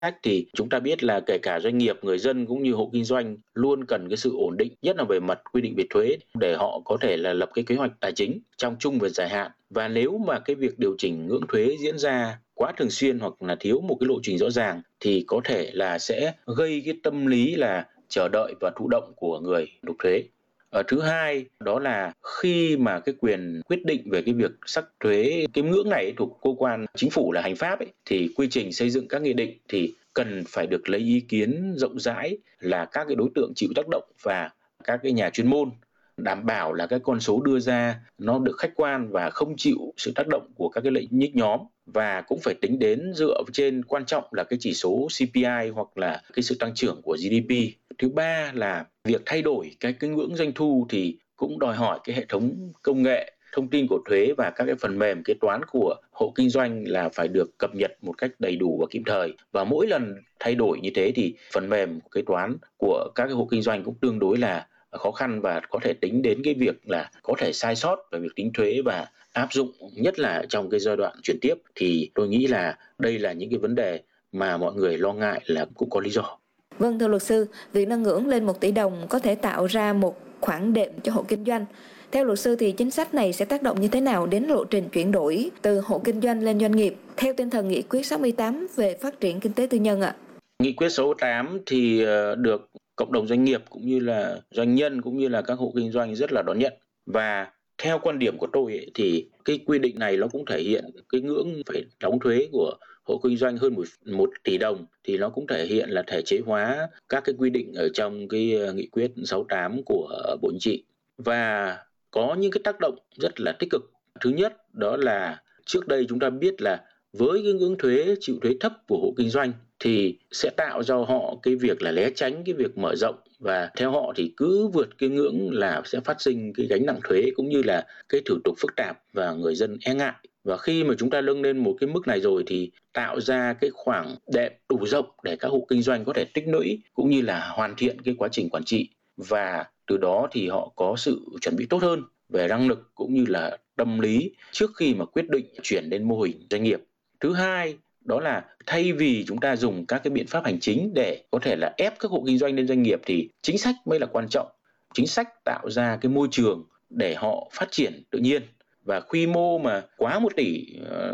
sách thì chúng ta biết là kể cả doanh nghiệp, người dân cũng như hộ kinh doanh luôn cần cái sự ổn định, nhất là về mặt quy định về thuế để họ có thể là lập cái kế hoạch tài chính trong trung và dài hạn. Và nếu mà cái việc điều chỉnh ngưỡng thuế diễn ra quá thường xuyên hoặc là thiếu một cái lộ trình rõ ràng thì có thể là sẽ gây cái tâm lý là chờ đợi và thụ động của người nộp thuế. Thứ hai đó là khi mà cái quyền quyết định về cái việc sắc thuế cái ngưỡng này thuộc cơ quan chính phủ là hành pháp ấy, thì quy trình xây dựng các nghị định thì cần phải được lấy ý kiến rộng rãi là các cái đối tượng chịu tác động và các cái nhà chuyên môn, đảm bảo là cái con số đưa ra nó được khách quan và không chịu sự tác động của các cái lợi ích nhóm, và cũng phải tính đến dựa trên quan trọng là cái chỉ số CPI hoặc là cái sự tăng trưởng của GDP. Thứ ba là việc thay đổi cái ngưỡng doanh thu thì cũng đòi hỏi cái hệ thống công nghệ thông tin của thuế và các cái phần mềm kế toán của hộ kinh doanh là phải được cập nhật một cách đầy đủ và kịp thời. Và mỗi lần thay đổi như thế thì phần mềm kế toán của các cái hộ kinh doanh cũng tương đối là khó khăn và có thể tính đến cái việc là có thể sai sót về việc tính thuế và áp dụng, nhất là trong cái giai đoạn chuyển tiếp. Thì tôi nghĩ là đây là những cái vấn đề mà mọi người lo ngại là cũng có lý do. Vâng, thưa luật sư, việc nâng ngưỡng lên 1 tỷ đồng có thể tạo ra một khoản đệm cho hộ kinh doanh. Theo luật sư thì chính sách này sẽ tác động như thế nào đến lộ trình chuyển đổi từ hộ kinh doanh lên doanh nghiệp theo tinh thần nghị quyết 68 về phát triển kinh tế tư nhân ạ? Nghị quyết 68 thì được cộng đồng doanh nghiệp cũng như là doanh nhân cũng như là các hộ kinh doanh rất là đón nhận. Và theo quan điểm của tôi ấy, thì cái quy định này nó cũng thể hiện cái ngưỡng phải đóng thuế của hộ kinh doanh hơn 1 tỷ đồng thì nó cũng thể hiện là thể chế hóa các cái quy định ở trong cái nghị quyết 68 của Bộ Chính trị. Và có những cái tác động rất là tích cực. Thứ nhất đó là trước đây chúng ta biết là với cái ngưỡng thuế chịu thuế thấp của hộ kinh doanh thì sẽ tạo cho họ cái việc là né tránh cái việc mở rộng, và theo họ thì cứ vượt cái ngưỡng là sẽ phát sinh cái gánh nặng thuế cũng như là cái thủ tục phức tạp và người dân e ngại. Và khi mà chúng ta nâng lên một cái mức này rồi thì tạo ra cái khoảng đệm đủ rộng để các hộ kinh doanh có thể tích lũy cũng như là hoàn thiện cái quá trình quản trị, và từ đó thì họ có sự chuẩn bị tốt hơn về năng lực cũng như là tâm lý trước khi mà quyết định chuyển đến mô hình doanh nghiệp. Thứ hai đó là thay vì chúng ta dùng các cái biện pháp hành chính để có thể là ép các hộ kinh doanh lên doanh nghiệp thì chính sách mới là quan trọng. Chính sách tạo ra cái môi trường để họ phát triển tự nhiên, và quy mô mà quá 1 tỷ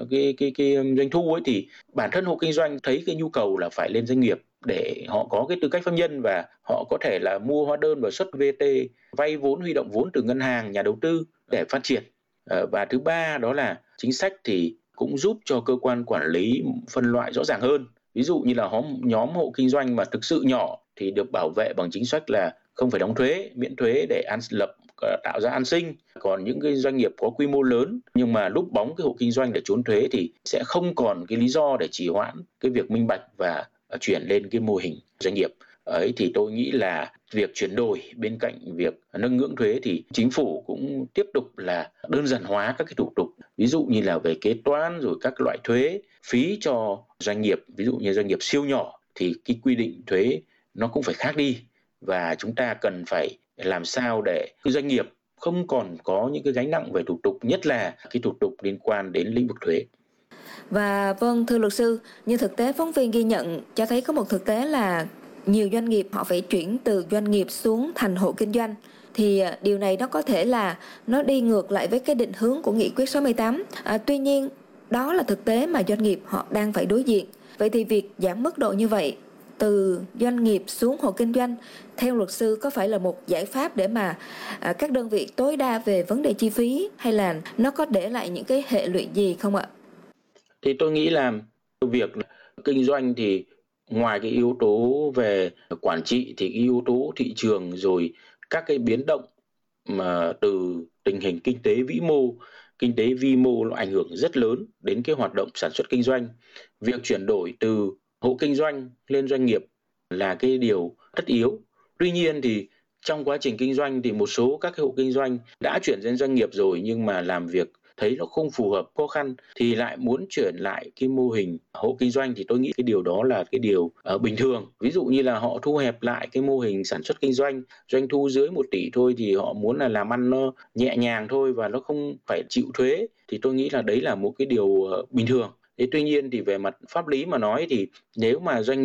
cái doanh thu ấy thì bản thân hộ kinh doanh thấy cái nhu cầu là phải lên doanh nghiệp để họ có cái tư cách pháp nhân và họ có thể là mua hóa đơn và xuất VAT, vay vốn, huy động vốn từ ngân hàng, nhà đầu tư để phát triển. Và thứ ba đó là chính sách thì cũng giúp cho cơ quan quản lý phân loại rõ ràng hơn. Ví dụ như là nhóm hộ kinh doanh mà thực sự nhỏ thì được bảo vệ bằng chính sách là không phải đóng thuế, miễn thuế để tạo ra an sinh. Còn những cái doanh nghiệp có quy mô lớn nhưng mà núp bóng cái hộ kinh doanh để trốn thuế thì sẽ không còn cái lý do để trì hoãn cái việc minh bạch và chuyển lên cái mô hình doanh nghiệp. Ấy thì tôi nghĩ là việc chuyển đổi bên cạnh việc nâng ngưỡng thuế thì chính phủ cũng tiếp tục là đơn giản hóa các cái thủ tục, ví dụ như là về kế toán rồi các loại thuế phí cho doanh nghiệp, ví dụ như doanh nghiệp siêu nhỏ thì cái quy định thuế nó cũng phải khác đi, và chúng ta cần phải làm sao để cái doanh nghiệp không còn có những cái gánh nặng về thủ tục, nhất là cái thủ tục liên quan đến lĩnh vực thuế. Và vâng, thưa luật sư, như thực tế phóng viên ghi nhận cho thấy có một thực tế là nhiều doanh nghiệp họ phải chuyển từ doanh nghiệp xuống thành hộ kinh doanh. Thì điều này nó có thể là nó đi ngược lại với cái định hướng của nghị quyết 68. Tuy nhiên, đó là thực tế mà doanh nghiệp họ đang phải đối diện. Vậy thì việc giảm mức độ như vậy từ doanh nghiệp xuống hộ kinh doanh theo luật sư có phải là một giải pháp để mà các đơn vị tối đa về vấn đề chi phí, hay là nó có để lại những cái hệ lụy gì không ạ? Thì tôi nghĩ là việc kinh doanh thì ngoài cái yếu tố về quản trị thì cái yếu tố thị trường rồi các cái biến động mà từ tình hình kinh tế vĩ mô, kinh tế vi mô nó ảnh hưởng rất lớn đến cái hoạt động sản xuất kinh doanh. Việc chuyển đổi từ hộ kinh doanh lên doanh nghiệp là cái điều tất yếu. Tuy nhiên thì trong quá trình kinh doanh thì một số các cái hộ kinh doanh đã chuyển lên doanh nghiệp rồi nhưng mà làm việc thấy nó không phù hợp, khó khăn thì lại muốn chuyển lại cái mô hình hộ kinh doanh, thì tôi nghĩ cái điều đó là cái điều bình thường. Ví dụ như là họ thu hẹp lại cái mô hình sản xuất kinh doanh, doanh thu dưới 1 tỷ thôi thì họ muốn là làm ăn nó nhẹ nhàng thôi và nó không phải chịu thuế, thì tôi nghĩ là đấy là một cái điều bình thường. Thế tuy nhiên thì về mặt pháp lý mà nói thì nếu mà doanh